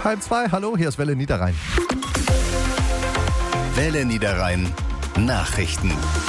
2:30. Hallo, hier ist Welle Niederrhein. Welle Niederrhein Nachrichten.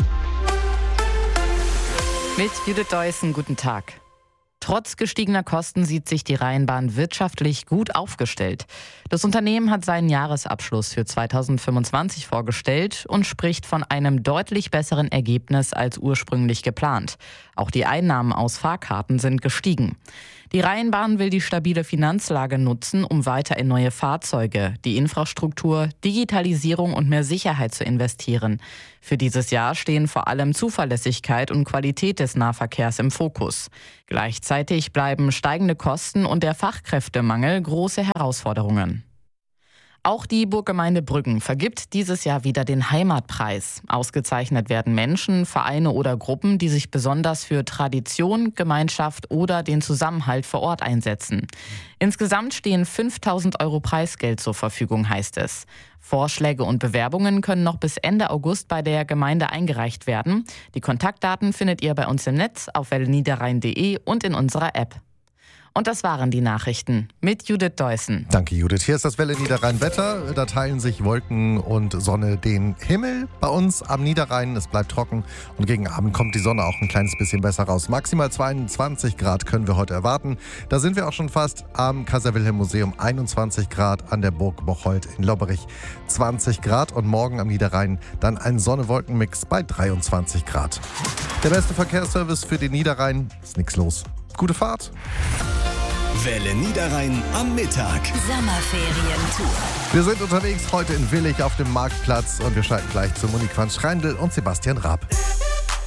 Mit Judith Deussen, guten Tag. Trotz gestiegener Kosten sieht sich die Rheinbahn wirtschaftlich gut aufgestellt. Das Unternehmen hat seinen Jahresabschluss für 2025 vorgestellt und spricht von einem deutlich besseren Ergebnis als ursprünglich geplant. Auch die Einnahmen aus Fahrkarten sind gestiegen. Die Rheinbahn will die stabile Finanzlage nutzen, um weiter in neue Fahrzeuge, die Infrastruktur, Digitalisierung und mehr Sicherheit zu investieren. Für dieses Jahr stehen vor allem Zuverlässigkeit und Qualität des Nahverkehrs im Fokus. Gleichzeitig bleiben steigende Kosten und der Fachkräftemangel große Herausforderungen. Auch die Burggemeinde Brüggen vergibt dieses Jahr wieder den Heimatpreis. Ausgezeichnet werden Menschen, Vereine oder Gruppen, die sich besonders für Tradition, Gemeinschaft oder den Zusammenhalt vor Ort einsetzen. Insgesamt stehen 5.000 € Preisgeld zur Verfügung, heißt es. Vorschläge und Bewerbungen können noch bis Ende August bei der Gemeinde eingereicht werden. Die Kontaktdaten findet ihr bei uns im Netz auf welleniederrhein.de und in unserer App. Und das waren die Nachrichten mit Judith Deussen. Danke, Judith. Hier ist das Welle Niederrhein Wetter. Da teilen sich Wolken und Sonne den Himmel bei uns am Niederrhein. Es bleibt trocken und gegen Abend kommt die Sonne auch ein kleines bisschen besser raus. Maximal 22 Grad können wir heute erwarten. Da sind wir auch schon fast am Kaiser-Wilhelm-Museum. 21 Grad an der Burg Bocholt in Lobberich. 20 Grad und morgen am Niederrhein dann ein Sonne-Wolken-Mix bei 23 Grad. Der beste Verkehrsservice für den Niederrhein. Ist nichts los. Gute Fahrt. Welle Niederrhein am Mittag. Sommerferientour. Wir sind unterwegs heute in Willig auf dem Marktplatz und wir schalten gleich zu Monique van Schreindl und Sebastian Raab.